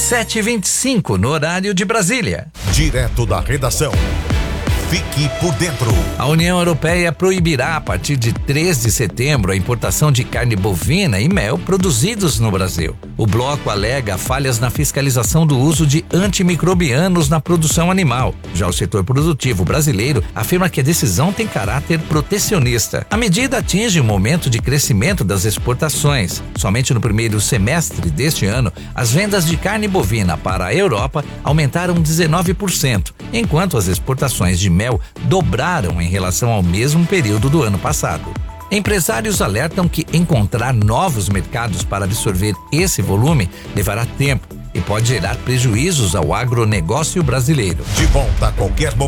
7h25 no horário de Brasília. Direto da redação. Fique por dentro. A União Europeia proibirá a partir de 3 de setembro a importação de carne bovina e mel produzidos no Brasil. O bloco alega falhas na fiscalização do uso de antimicrobianos na produção animal. Já o setor produtivo brasileiro afirma que a decisão tem caráter protecionista. A medida atinge um momento de crescimento das exportações. Somente no primeiro semestre deste ano, as vendas de carne bovina para a Europa aumentaram 19%, enquanto as exportações de mel dobraram em relação ao mesmo período do ano passado. Empresários alertam que encontrar novos mercados para absorver esse volume levará tempo e pode gerar prejuízos ao agronegócio brasileiro. De volta a qualquer momento.